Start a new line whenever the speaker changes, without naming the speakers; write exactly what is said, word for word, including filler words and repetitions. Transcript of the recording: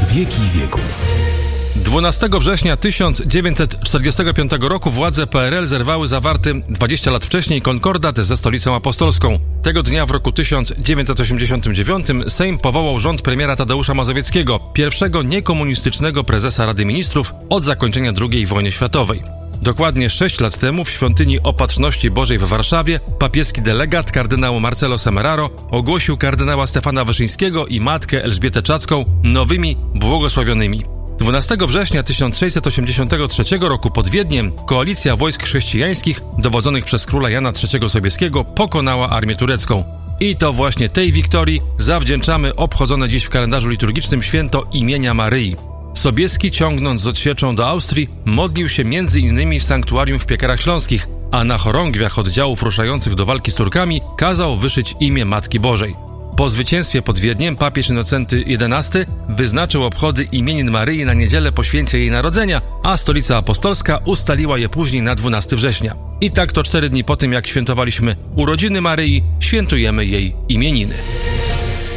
wieki wieków.
dwunastego września tysiąc dziewięćset czterdziestego piątego roku władze P R L zerwały zawarty dwadzieścia lat wcześniej konkordat ze Stolicą Apostolską. Tego dnia w roku tysiąc dziewięćset osiemdziesiątym dziewiątym Sejm powołał rząd premiera Tadeusza Mazowieckiego, pierwszego niekomunistycznego prezesa Rady Ministrów od zakończenia drugiej wojny światowej. Dokładnie sześć lat temu w Świątyni Opatrzności Bożej w Warszawie papieski delegat kardynał Marcelo Semeraro ogłosił kardynała Stefana Wyszyńskiego i matkę Elżbietę Czacką nowymi błogosławionymi. dwunastego września tysiąc sześćset osiemdziesiątego trzeciego roku pod Wiedniem koalicja wojsk chrześcijańskich dowodzonych przez króla Jana trzeciego Sobieskiego pokonała armię turecką. I to właśnie tej wiktorii zawdzięczamy obchodzone dziś w kalendarzu liturgicznym święto imienia Maryi. Sobieski, ciągnąc z odsieczą do Austrii, modlił się między innymi w sanktuarium w Piekarach Śląskich, a na chorągwiach oddziałów ruszających do walki z Turkami kazał wyszyć imię Matki Bożej. Po zwycięstwie pod Wiedniem papież Innocenty jedenasty wyznaczył obchody imienin Maryi na niedzielę po święcie jej narodzenia, a Stolica Apostolska ustaliła je później na dwunastego września. I tak to cztery dni po tym, jak świętowaliśmy urodziny Maryi, świętujemy jej imieniny.